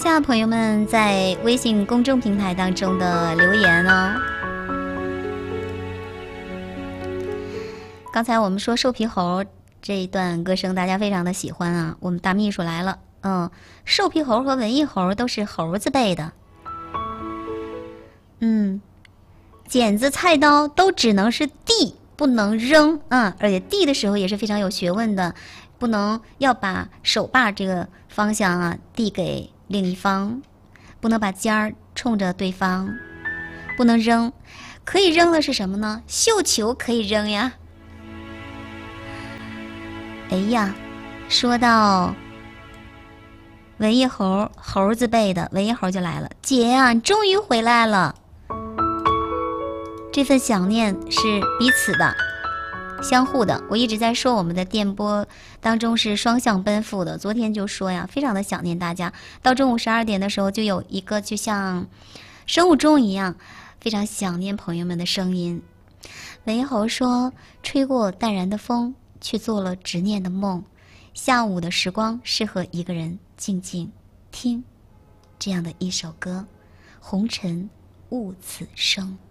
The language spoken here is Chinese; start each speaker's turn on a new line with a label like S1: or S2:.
S1: 下朋友们在微信公众平台当中的留言哦。刚才我们说瘦皮猴这一段歌声大家非常的喜欢啊，我们大秘书来了。瘦皮猴和文艺猴都是猴子辈的。剪子菜刀都只能是递，不能扔啊，而且递的时候也是非常有学问的，不能要把手把这个方向啊递给另一方，不能把尖儿冲着对方，不能扔。可以扔的是什么呢？绣球可以扔呀。哎呀，说到文艺猴，猴子辈的文艺猴就来了。姐啊，你终于回来了。这份想念是彼此的，相互的。我一直在说我们的电波当中是双向奔赴的。昨天就说呀，非常的想念大家。到中午12点的时候，就有一个就像生物钟一样，非常想念朋友们的声音。文艺猴说，吹过淡然的风，却做了执念的梦。下午的时光适合一个人静静听这样的一首歌，红尘误此生。